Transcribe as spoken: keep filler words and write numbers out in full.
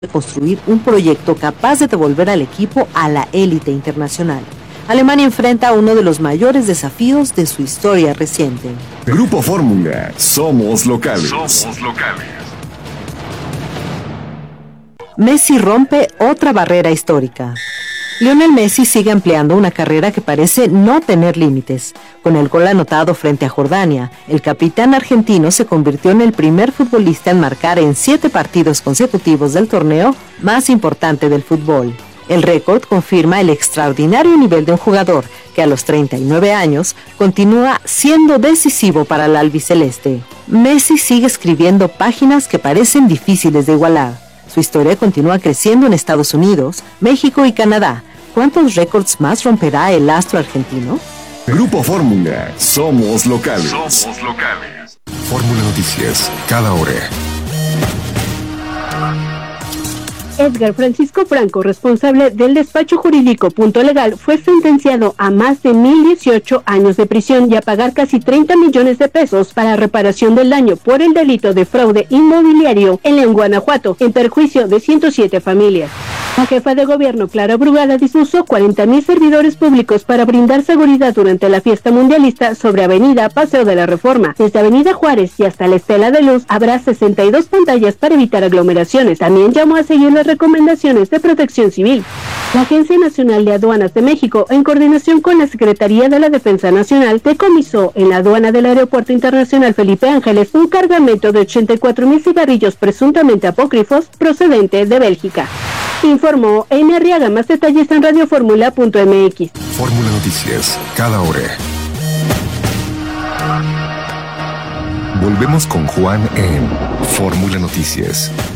construir un proyecto capaz de devolver al equipo a la élite internacional. Alemania enfrenta uno de los mayores desafíos de su historia reciente. Grupo Fórmula, somos locales. Somos locales. Messi rompe otra barrera histórica. Lionel Messi sigue ampliando una carrera que parece no tener límites. Con el gol anotado frente a Jordania, el capitán argentino se convirtió en el primer futbolista en marcar en siete partidos consecutivos del torneo más importante del fútbol. El récord confirma el extraordinario nivel de un jugador que a los treinta y nueve años continúa siendo decisivo para el albiceleste. Messi sigue escribiendo páginas que parecen difíciles de igualar. Su historia continúa creciendo en Estados Unidos, México y Canadá. ¿Cuántos récords más romperá el astro argentino? Grupo Fórmula, somos locales. Somos locales. Fórmula Noticias, cada hora. Edgar Francisco Franco, responsable del despacho jurídico Punto Legal, fue sentenciado a más de mil dieciocho años de prisión y a pagar casi treinta millones de pesos para reparación del daño por el delito de fraude inmobiliario en León, Guanajuato, en perjuicio de ciento siete familias. La jefa de gobierno, Clara Brugada, dispuso cuarenta mil servidores públicos para brindar seguridad durante la fiesta mundialista sobre Avenida Paseo de la Reforma. Desde Avenida Juárez y hasta la Estela de Luz habrá sesenta y dos pantallas para evitar aglomeraciones. También llamó a seguir las recomendaciones de Protección Civil. La Agencia Nacional de Aduanas de México, en coordinación con la Secretaría de la Defensa Nacional, decomisó en la aduana del Aeropuerto Internacional Felipe Ángeles un cargamento de ochenta y cuatro mil cigarrillos presuntamente apócrifos procedente de Bélgica. Informó Amy Arriaga. Más detalles en radioformula punto m x. Fórmula Noticias, cada hora. Volvemos con Juan en Fórmula Noticias.